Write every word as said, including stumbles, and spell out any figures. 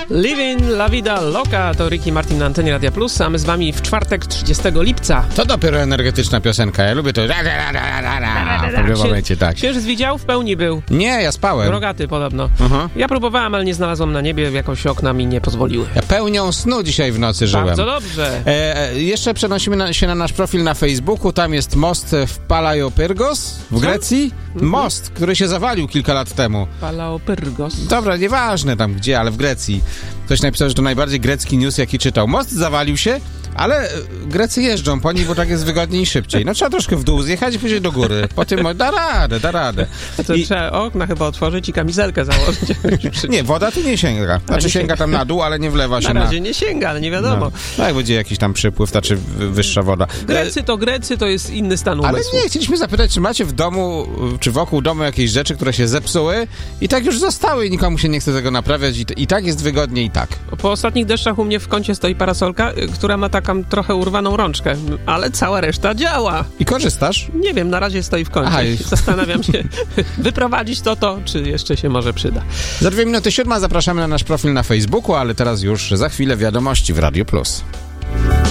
Living La Vida Loca to Ricky Martin na antenie Radia Plus, a my z wami w czwartek trzydciestego lipca. To dopiero energetyczna piosenka, ja lubię to. W pewnym momencie, tak. Księżyc widział? W pełni był. Nie, ja spałem. Rogaty podobno. Aha. Ja próbowałem, ale nie znalazłem na niebie, jakoś okna mi nie pozwoliły. Ja pełnią snu dzisiaj w nocy żyłem. Bardzo dobrze. E, jeszcze przenosimy na, się na nasz profil na Facebooku, tam jest most w Palaiopyrgos w Co? Grecji. Mhm. Most, który się zawalił kilka lat temu. Palaiopyrgos. Dobra, nieważne tam gdzie, ale w Grecji. Ktoś napisał, że to najbardziej grecki news, jaki czytał. Most zawalił się, ale Grecy jeżdżą po nim, bo tak jest wygodniej i szybciej. No trzeba troszkę w dół zjechać i później do góry. Po tym da radę, da radę. To I... trzeba okna chyba otworzyć i kamizelkę założyć. Nie, woda tu nie sięga. Znaczy sięga tam na dół, ale nie wlewa się na... na... razie nie sięga, ale nie wiadomo. No, jak będzie jakiś tam przypływ, znaczy wyższa woda. Grecy to Grecy, to jest inny stan umysłu. Ale nie, chcieliśmy zapytać, czy macie w domu, czy wokół domu jakieś rzeczy, które się zepsuły i tak już zostały i nikomu się nie chce tego naprawiać i, t- i tak jest wygodnie i tak. Po ostatnich deszczach u mnie w kącie stoi parasolka, która ma taką trochę urwaną rączkę, ale cała reszta działa. I korzystasz? Nie wiem, na razie stoi w kącie. Aha, i... Zastanawiam się, wyprowadzić to to, czy jeszcze się może przyda. Za dwie minuty siódma zapraszamy na nasz profil na Facebooku, ale teraz już za chwilę wiadomości w Radio Plus.